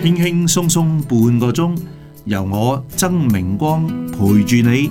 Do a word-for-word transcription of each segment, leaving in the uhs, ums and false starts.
輕輕鬆鬆半個鐘，由我曾明光陪住你。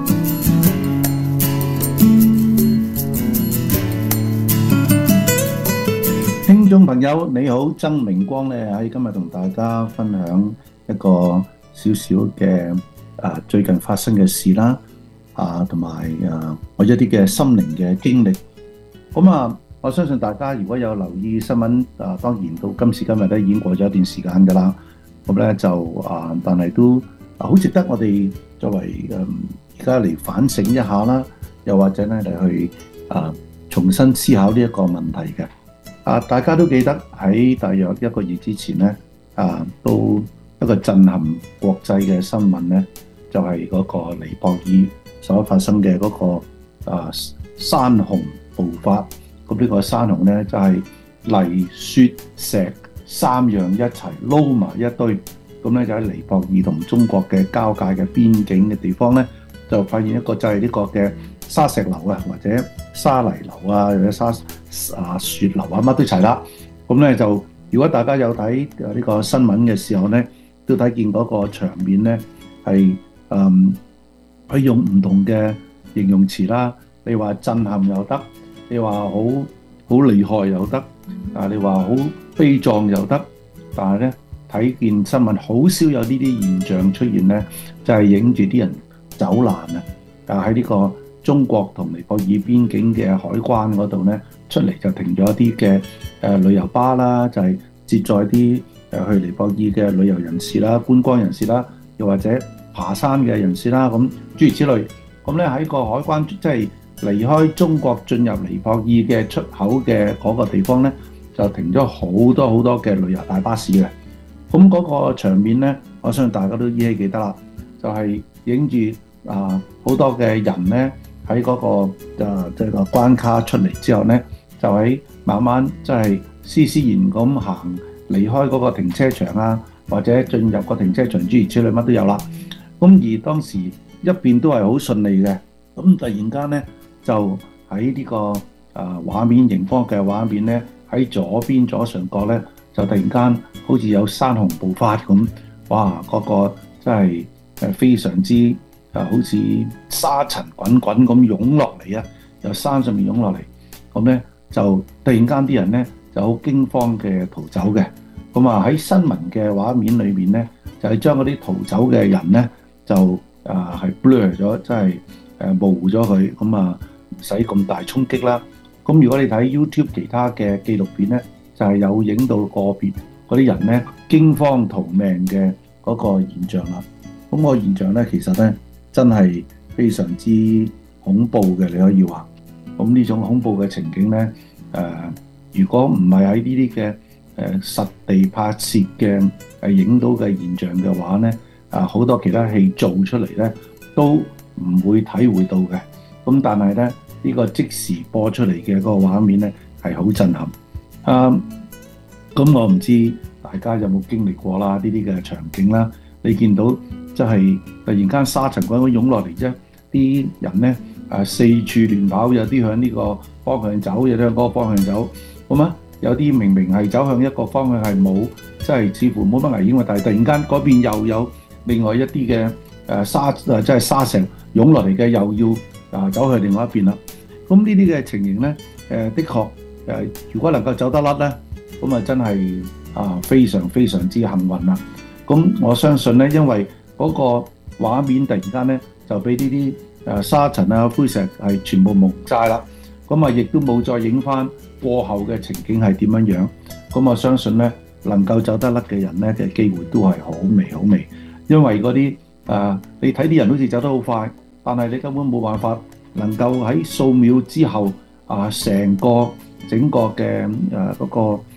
聽眾朋友你好，曾明光咧喺今日同大家分享一個少少嘅啊最近發生嘅事啦，啊同埋啊我一啲嘅心靈嘅經歷。咁啊，我相信大家如果有留意新聞啊，當然到今時今日咧已經過咗一段時間噶啦。咁咧就啊，但係都啊好值得我哋作為誒而家嚟反省一下啦，又或者咧嚟去啊重新思考呢一個問題嘅。啊，大家都記得喺大約一個月之前咧，啊都一個震撼國際嘅新聞咧，就係嗰個尼泊爾所發生嘅嗰個啊山洪暴發。咁呢個山洪咧就係泥、雪、石三樣一齊撈埋一堆，咁咧就喺尼泊爾同中國嘅交界嘅邊境嘅地方咧，就發現一個就係呢個嘅沙石流啊，或者沙泥流啊，或者沙啊雪流啊，乜都齊啦。咁咧就如果大家有睇呢個新聞嘅時候咧，都睇見嗰個場面咧係誒，可以用唔同嘅形容詞啦。你話震撼又得，你話好好厲害又得，啊你話好悲壯又得，但係咧睇見新聞好少有呢啲現象出現咧，就係影住啲人走難啊！啊喺呢個中國同尼泊爾邊境嘅海關嗰度咧，出嚟就停咗一啲嘅誒旅遊巴啦，就係、是、接載啲誒去尼泊爾嘅旅遊人士啦、觀光人士啦，又或者爬山嘅人士啦，咁諸如此類。咁咧喺個海關即係離開中國進入尼泊爾嘅出口嘅嗰個地方咧，就停咗好多好多嘅旅遊大巴士嘅。咁嗰個場面咧，我相信大家都依稀記得啦，就係影住啊好多嘅人咧喺嗰個誒即係個關卡出嚟之後咧，就喺慢慢即係斯斯然咁行離開嗰個停車場啊，或者進入個停車場諸如此類乜都有啦。咁而當時一邊都係好順利嘅，咁突然間咧就喺呢個誒畫面熒光嘅畫面咧，喺左邊左上角咧就突然間好似有山洪暴發咁，哇！嗰個真係誒非常之誒好似沙塵滾滾咁湧落嚟啊，由山上面湧落嚟，咁咧就突然間啲人咧就好驚慌嘅逃走嘅。咁啊喺新聞嘅畫面裏面咧，就係將嗰啲逃走嘅人咧就誒係 blur 咗，即係誒模糊咗佢，咁啊唔使咁大衝擊啦。咁如果你睇 YouTube 其他嘅紀錄片咧，就係有影到個別嗰啲人咧驚慌逃命嘅嗰個現象啦。咁個現象咧其實咧真係非常之恐怖嘅，你可以話。咁呢種恐怖嘅情景咧，誒、呃、如果唔係喺呢啲嘅誒實地拍攝嘅誒影到嘅現象嘅話咧，啊好多其他戲做出嚟咧都唔會體會到嘅。咁但係咧呢、呢個即時播出嚟嘅嗰個畫面咧係好震撼。啊，咁我唔知大家有冇經歷過啦呢啲嘅場景啦。你見到即係突然間沙塵滾滾湧落嚟啫，啲人咧誒四處亂跑，有啲向呢個方向走，有啲向嗰個方向走。咁啊，有啲明明係走向一個方向係冇，即係似乎冇乜危險嘅，但係突然間嗰邊又有另外一啲嘅誒沙誒即係沙石湧落嚟嘅，又要啊走去另外一邊啦。咁呢啲嘅情形咧，誒的確誒，如果能夠走得甩咧，咁啊真係啊非常非常之幸運啦。咁我相信咧，因為嗰個畫面突然間咧就俾呢啲誒沙塵啊灰石係全部蒙晒啦，咁啊亦都冇再影翻過後嘅情景係點樣樣。咁我相信咧，能夠走得甩嘅人咧嘅機會都係好微好微，因為嗰啲誒你睇啲人好似走得好快，但係你根本冇辦法能夠喺數秒之後啊成個整個嘅誒嗰個